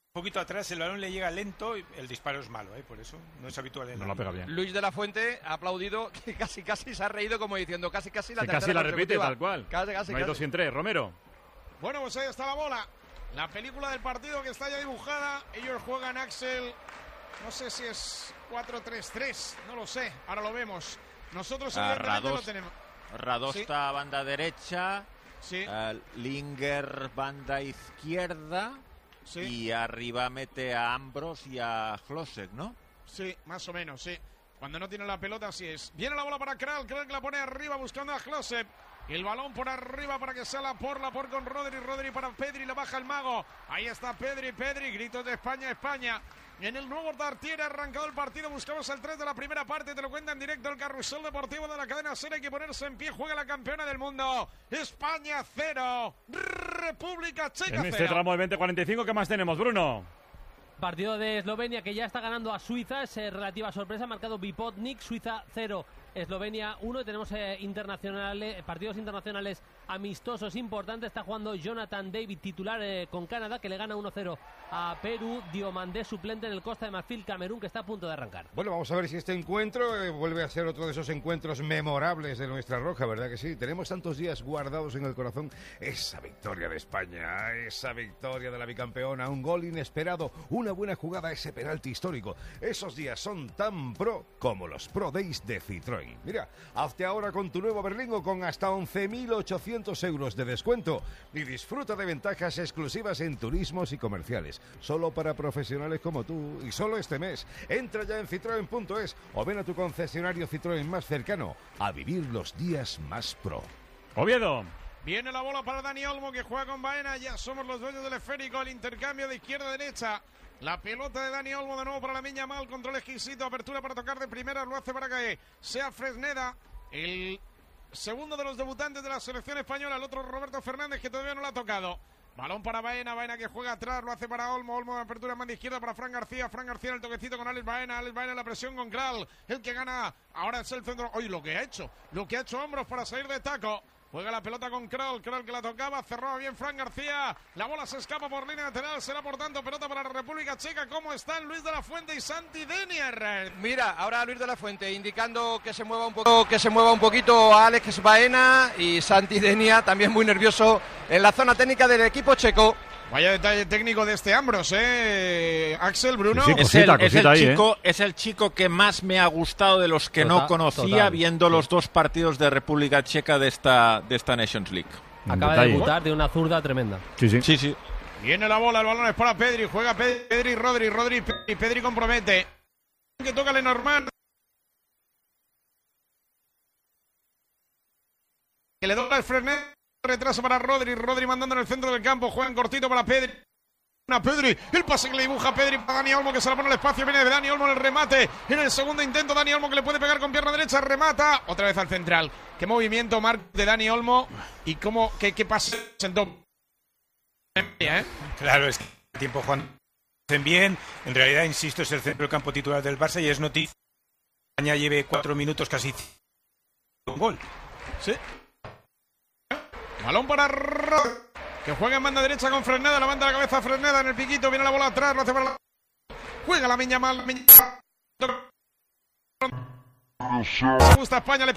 Un poquito atrás, el balón le llega lento y el disparo es malo, por eso no es habitual en no la pega bien. Luis de la Fuente ha aplaudido, que casi se ha reído como diciendo casi la tercera casi la repite tal cual. Casi. No hay 2 y en 3, Romero. Bueno, pues ahí está la bola. La película del partido que está ya dibujada. Ellos juegan, Axel, no sé si es 4-3-3, no lo sé, ahora lo vemos. Nosotros evidentemente lo tenemos. Radosta, sí. Banda derecha, sí. Linger banda izquierda, sí. Y arriba mete a Ambros y a Hlosek, ¿no? Sí, más o menos, sí. Cuando no tiene la pelota, así es. Viene la bola para Kral que la pone arriba buscando a Hlosek. El balón por arriba para que sea Lapor con Rodri para Pedri, le baja el mago. Ahí está Pedri, gritos de España. En el nuevo Tartiere ha arrancado el partido, buscamos el 3 de la primera parte, te lo cuenta en directo el Carrusel Deportivo de la cadena SER, hay que ponerse en pie, juega la campeona del mundo. España 0, República Checa 0. En este tramo del 20-45, ¿qué más tenemos, Bruno? Partido de Eslovenia que ya está ganando a Suiza, es relativa sorpresa, marcado Vipotnik, Suiza 0, Eslovenia 1, y tenemos partidos internacionales amistosos importantes. Está jugando Jonathan David, titular con Canadá, que le gana 1-0 a Perú. Diomandé, suplente en el Costa de Marfil, Camerún, que está a punto de arrancar. Bueno, vamos a ver si este encuentro vuelve a ser otro de esos encuentros memorables de nuestra roja, ¿verdad que sí? Tenemos tantos días guardados en el corazón esa victoria de España, esa victoria de la bicampeona, un gol inesperado, una buena jugada, ese penalti histórico. Esos días son tan pro como los Pro Days de Citroën. Mira, hazte ahora con tu nuevo Berlingo con hasta 11.800 euros de descuento y disfruta de ventajas exclusivas en turismos y comerciales, solo para profesionales como tú y solo este mes. Entra ya en citroen.es o ven a tu concesionario Citroën más cercano a vivir los días más pro. Oviedo. Viene la bola para Dani Olmo que juega con Baena, ya somos los dueños del esférico, el intercambio de izquierda a derecha. La pelota de Dani Olmo de nuevo para Lamine Yamal, control exquisito, apertura para tocar de primera, lo hace para que sea Fresneda, el segundo de los debutantes de la selección española, el otro Roberto Fernández que todavía no lo ha tocado. Balón para Baena que juega atrás, lo hace para Olmo de apertura en banda izquierda para Fran García en el toquecito con Alex Baena en la presión con Kral, el que gana, ahora es el centro, oye lo que ha hecho Ambros para salir de taco. Juega la pelota con Kral que la tocaba, cerraba bien Fran García, la bola se escapa por línea lateral, será por tanto pelota para la República Checa. ¿Cómo están Luis de la Fuente y Santi Denier? Mira, ahora Luis de la Fuente indicando que se mueva un poquito a Alex Baena, y Santi Denier también muy nervioso en la zona técnica del equipo checo. Vaya detalle técnico de este Ambros, Axel, Bruno. Sí, cosita ahí, es el chico que más me ha gustado de los que no conocía, viendo los dos partidos de República Checa de esta Nations League. Acaba de debutar de una zurda tremenda. Sí. Viene la bola, el balón es para Pedri, juega Pedri, Rodri, Pedri compromete. Que toca Lenormand. Que le toca el Fresneda. Retraso para Rodri mandando en el centro del campo, juegan cortito para Pedri, el pase que le dibuja Pedri para Dani Olmo que se la pone al espacio, viene de Dani Olmo en el remate, en el segundo intento Dani Olmo que le puede pegar con pierna derecha, remata, otra vez al central. Qué movimiento, Marc, de Dani Olmo y cómo, qué pase sentó. Claro, es que el tiempo Juan hacen bien, en realidad, insisto, es el centro del campo titular del Barça y es noticia que España lleve 4 minutos casi un gol. Sí. Balón para que juega en banda derecha con Fresneda, levanta la cabeza Fresneda en el piquito, viene la bola atrás, lo hace para juega Lamine Yamal. Se gusta España, le